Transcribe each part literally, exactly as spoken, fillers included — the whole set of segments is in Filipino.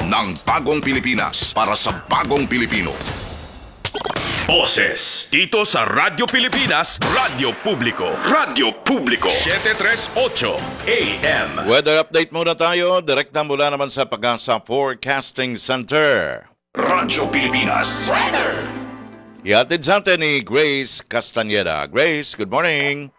ng bagong Pilipinas para sa bagong Pilipino. Boses dito sa Radyo Pilipinas, Radyo Publiko, Radyo Publiko, seven thirty-eight A M. Weather update muna tayo, direkta mula naman sa Pag-asa Forecasting Center. Radyo Pilipinas Weather. Ihatid sa atin ni Grace Castañeda. Grace, good morning.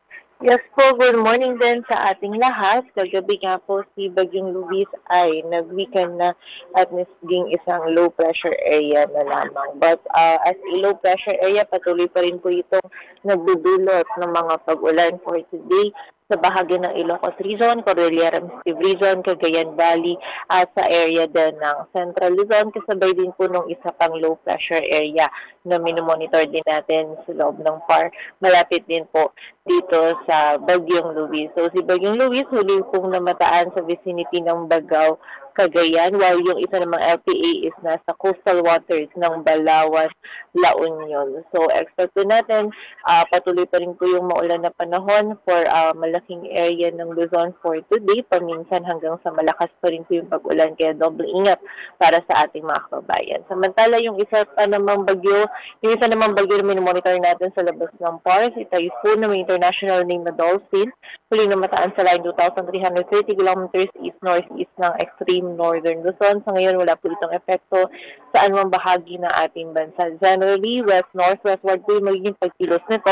Yes po, good morning din sa ating lahat. Kagabi nga po si Bagyong Luis ay nag-weaken na at naging isang low pressure area na lamang. But uh, as a low pressure area, patuloy pa rin po itong nagdudulot ng mga pag-ulan for today sa bahagi ng Ilocos Region, Cordillera Massive Region, Cagayan Valley, at sa area din ng Central Luzon, kasabay din po ng isa pang low pressure area na minomonitor din natin sa loob ng P A R. Malapit din po dito sa Bagyong Luis. So si Bagyong Luis huli pong namataan sa vicinity ng Bagao, Cagayan, while yung isa namang L P A is nasa coastal waters ng Balawan, La Union. So expect po natin, uh, patuloy pa rin po yung maulan na panahon for uh, malaking area ng Luzon for today, paminsan hanggang sa malakas pa rin po yung pag-ulan, kaya double ingat para sa ating mga kababayan. Samantala yung isa pa namang bagyo, yung isa namang bagyo na minomonitor natin sa labas ng P A R, si Typhoon na may international name na Dolphin, huling namataan sa line two thousand three hundred thirty kilometers east-northeast ng extreme northern Luzon. Sa ngayon, wala po itong epekto sa anumang bahagi ng ating bansa. Generally, west-northwestward po yung magiging pagkilos nito.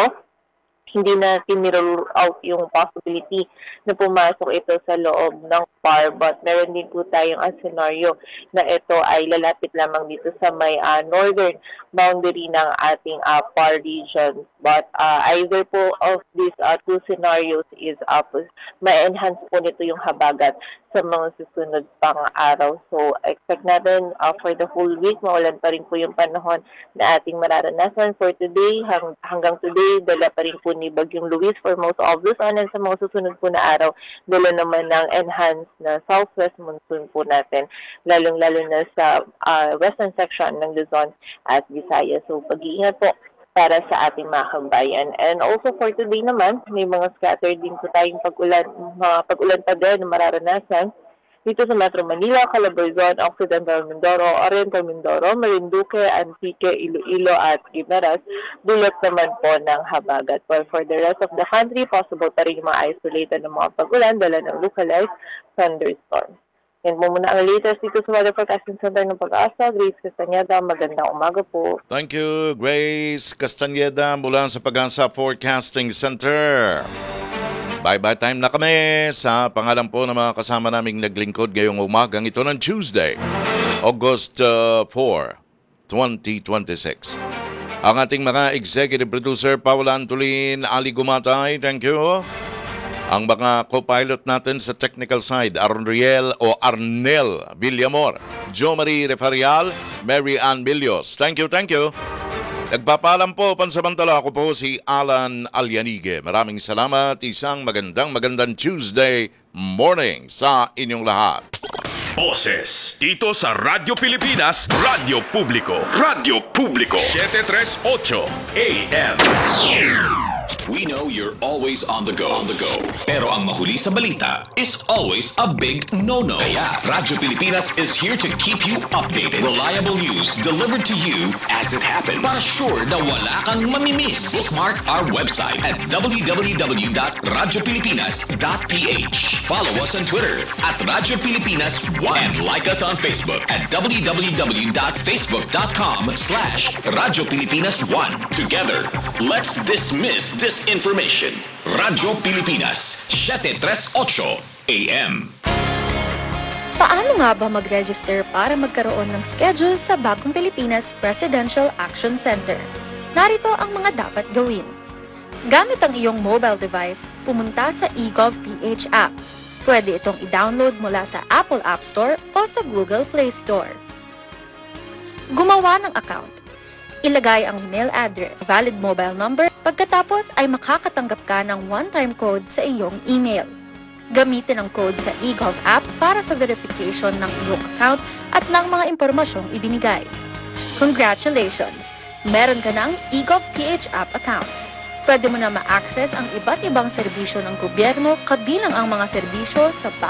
Hindi natin nirule out yung possibility na pumasok ito sa loob ng P A R, but meron din po tayong uh, scenario na ito ay lalapit lamang dito sa may uh, northern boundary ng ating uh, P A R region. But uh, either po of these uh, two scenarios is uh, ma-enhance po nito yung habagat sa mga susunod pang araw. So expect natin uh, for the whole week, maulan pa rin po yung panahon na ating mararanasan for today. Hang, hanggang today, dala pa rin po ni Bagyong Luis for most of Luzon, and sa mga susunod po na araw, dala naman ng enhanced na southwest monsoon po natin, lalong-lalo na sa uh, western section ng Luzon at Visayas. So pag-iingat po para sa ating mga kabayan. And also for today naman, may mga scattered din po tayong pag-ulan, mga pag-ulan pa din na mararanasan dito sa Metro Manila, Calabarzon, Occidental Mindoro, Oriental Mindoro, Marinduque, Antique, Iloilo at Guimaras, dulot naman po ng habagat. While for the rest of the country, possible pa rin yung mga isolated ng mga pag-ulan, dala ng localized thunderstorms. Yan po muna ang latest dito sa Weather Forecasting Center ng Pag-asa. Grace Castañeda, magandang umaga po. Thank you, Grace Castañeda mula sa Pag-asa Forecasting Center. Bye-bye time na kami sa pangalan po ng mga kasama naming naglingkod ngayong umagang ito ng Tuesday, August uh, fourth, twenty twenty-six. Ang ating mga executive producer, Paula Antolin, Ali Gumatay, thank you. Ang mga co-pilot natin sa technical side, Arnriel o Arnel Villamor, Jo Marie Refarial, Mary Ann Bilios. Thank you, thank you. Nagpapaalam po, pansamantala, ako po si Alan Alyanige. Maraming salamat, isang magandang magandang Tuesday morning sa inyong lahat. Boses dito sa Radyo Pilipinas, Radyo Publiko, Radyo Publiko, seven thirty-eight A M. We know you're always on the go. On the go. Pero ang mahuli sa balita is always a big no-no. Kaya Radyo Pilipinas is here to keep you updated. Reliable news delivered to you as it happens. Para sure na wala kang mamimiss. Bookmark our website at w w w dot radyo pilipinas dot p h. Follow us on Twitter at Radyo Pilipinas one. And like us on Facebook at w w w dot facebook dot com slash Radyo Pilipinas one. Together, let's dismiss disinformation. Radyo Pilipinas, seven thirty-eight A M. Paano nga ba mag-register para magkaroon ng schedule sa Bagong Pilipinas Presidential Action Center? Narito ang mga dapat gawin. Gamit ang iyong mobile device, pumunta sa eGovPH app. Pwede itong i-download mula sa Apple App Store o sa Google Play Store. Gumawa ng account. Ilagay ang email address, valid mobile number, pagkatapos ay makakatanggap ka ng one-time code sa iyong email. Gamitin ang code sa eGov app para sa verification ng iyong account at ng mga impormasyong ibinigay. Congratulations! Meron ka ng eGovPH app account. Pwede mo na ma-access ang iba't ibang serbisyo ng gobyerno kabilang ang mga serbisyo sa